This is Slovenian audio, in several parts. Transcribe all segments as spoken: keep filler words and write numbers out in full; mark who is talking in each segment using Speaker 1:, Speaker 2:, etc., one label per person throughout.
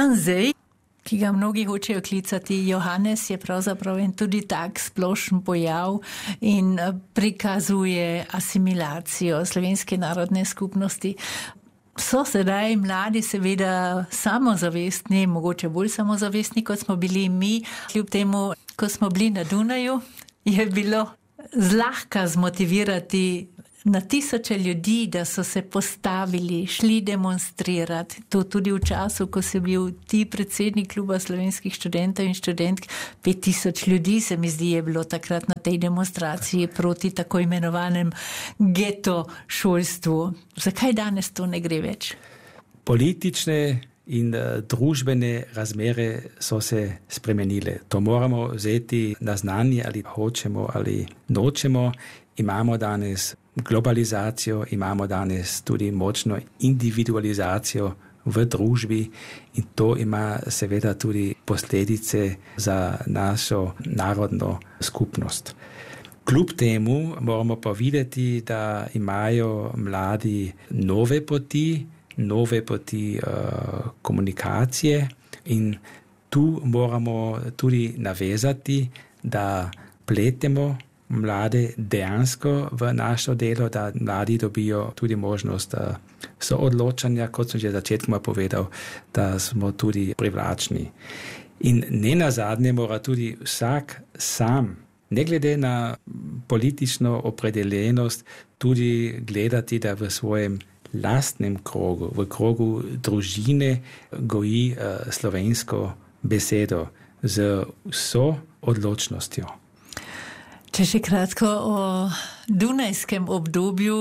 Speaker 1: Andrzej, ki ga mnogi hočejo klicati Johannes, je pravzaprav en tudi tak splošen pojav in prikazuje asimilacijo slovenske narodne skupnosti. So sedaj mladi seveda samozavestni, mogoče bolj samozavestni, kot smo bili mi. Kljub temu, ko smo bili na Dunaju, je bilo zlahka zmotivirati na tisoče ljudi, da so se postavili, šli demonstrirati. To tudi v času, ko si bil ti predsednik kluba slovenskih študentov in študentk, pet tisoč ljudi se mi zdi je bilo takrat na tej demonstraciji proti tako imenovanem geto šolstvu. Zakaj danes to ne gre več?
Speaker 2: Politične in družbene razmere so se spremenile. To moramo vzeti na znanje, ali hočemo ali nočemo. Imamo danes globalizacijo, imamo danes tudi močno individualizacijo v družbi in to ima seveda tudi posledice za našo narodno skupnost. Kljub temu moramo pa videti, da imajo mladi nove poti, nove poti uh, komunikacije in tu moramo tudi navezati, da pletemo mlade dejansko v našo delo, da mladi dobijo tudi možnost uh, soodločanja, kot sem že začetkoma povedal, da smo tudi privlačni. In ne nazadnje mora tudi vsak sam, ne glede na politično opredeljenost, tudi gledati, da v svojem lastnem krogu, v krogu družine goji uh, slovensko besedo z vso odločnostjo.
Speaker 1: Če še kratko o dunajskem obdobju,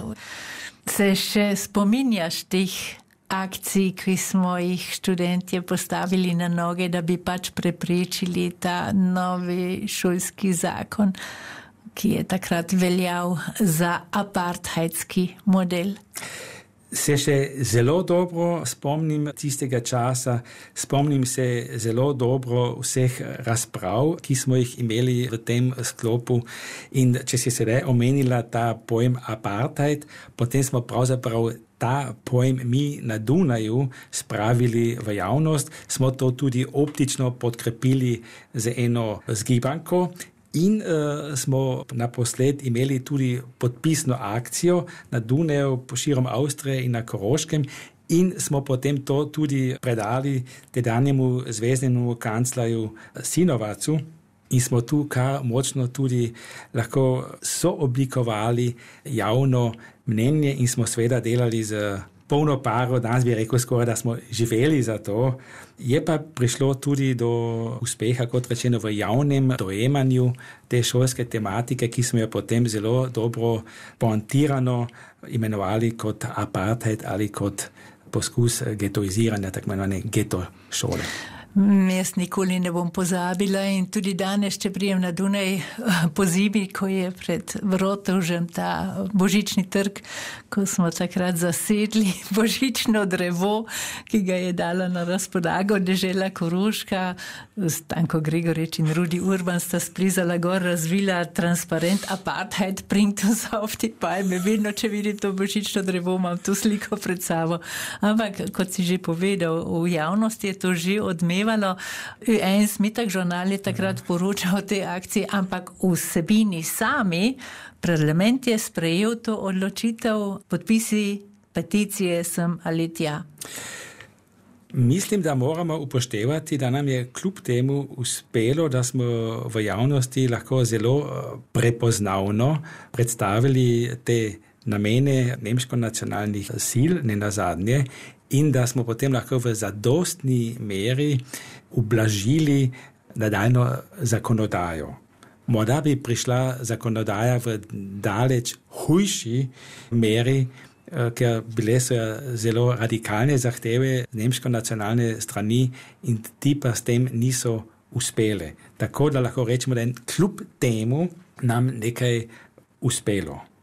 Speaker 1: se še spominjaš teh akcij, ki smo jih študentje postavili na noge, da bi pač preprečili ta novi šolski zakon, ki je takrat veljal za apartheidski model?
Speaker 2: Se še zelo dobro spomnim tistega časa, spomnim se zelo dobro vseh razprav, ki smo jih imeli v tem sklopu in če si sedaj omenila ta pojem apartheid, potem smo pravzaprav ta pojem mi na Dunaju spravili v javnost, smo to tudi optično podkrepili z eno zgibanko. In uh, smo naposled imeli tudi podpisno akcijo na Dunaju, poširom Avstrije in na Koroškem in smo potem to tudi predali tedanjemu zveznemu kanclerju Sinovacu in smo tu kar močno tudi lahko sooblikovali javno mnenje in smo seveda delali z polno paro, danes bi rekel skoraj, da smo živeli za to. Je pa prišlo tudi do uspeha, kot rečeno, v javnem dojemanju te šolske tematike, ki smo jo potem zelo dobro poantirano imenovali kot apartheid ali kot poskus getoiziranja, tako imenovane geto šole.
Speaker 1: Jaz nikoli ne bom pozabila in tudi danes, če prijem na Dunaj po zimi, ko je pred Vrotovžem ta božični trg, ko smo takrat zasedli božično drevo, ki ga je dala na razpolago dežela Koroška, Stanko Gregorič in Rudi Urban sta splizala gor, razvila transparent apartheid, bringt uns auf die Palme. Vedno, če vidim to božično drevo, imam to sliko pred sabo. Ampak, kot si že povedal, v javnosti je to že odmevalo. En smitak žurnal je takrat poročal o tej akciji, ampak v vsebini sami parlament je sprejel to odločitev, podpisi, peticije sem ali tja.
Speaker 2: Mislim, da moramo upoštevati, da nam je kljub temu uspelo, da smo v javnosti lahko zelo prepoznavno predstavili te namene nemško-nacionalnih sil, ne nazadnje, in da smo potem lahko v zadostni meri ublažili nadaljno zakonodajo. Morda bi prišla zakonodaja v daleč hujši meri, ker bile so zelo radikalne zahteve nemško-nacionalne strani in ti pa s tem niso uspele. Tako da lahko rečemo, da kljub temu nam nekaj uspelo.